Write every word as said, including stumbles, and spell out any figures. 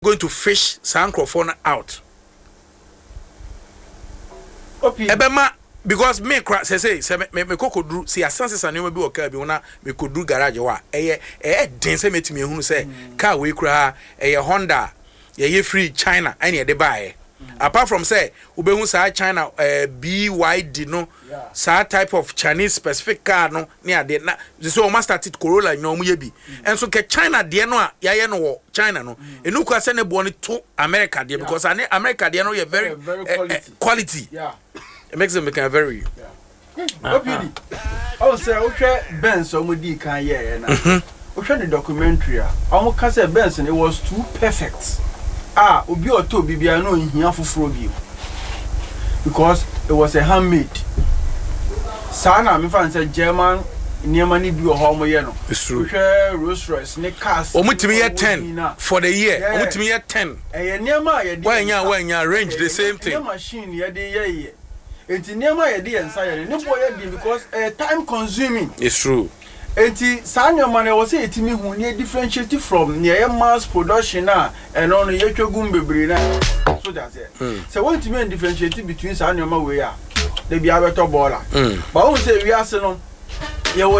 going to fish Sankrofon out. Okay. Ebema because me cra say say say me me kokodru see asense an be oka bi una me kodru garage wa eye eh den say metimi ehunu say car we kra eh Honda ye free China and ye de buy. Apart from say ubehu sa China uh, B Y D no yeah. sa type of Chinese specific car no near de na so o started Corolla no mu ye bi and so ke China de no a ya ye no China no enu kwa se ne bo ni to America de because ane America de no ye very, yeah, very uh, quality. Uh, quality Yeah, it makes them become very yeah. Opini I say okay Ben so mo di kan ye na okay the documentary a omo ka say Ben it was too perfect. Ah, obi oto bibia no nhia foforo bi because it was a handmade. Sana me fan say German niema ni bi o ho mo ye no. It's true. Okay, Rolls Royce ne cars. Omutimi ye ten for the year. Omutimi ye ten. Eh niema ye di. Why nya why nya range the same thing. The machine ye dey ye. Enti niema ye di ensa ye. Ne boy ye di because uh, time consuming. It's true. Enti sanyo man was say etimi hu ne differentiate from near mass production na and on ye twagum bebre na so that's it. So what to mean differentiate between sanyo man we are they be abeto baller. But who say we are no ye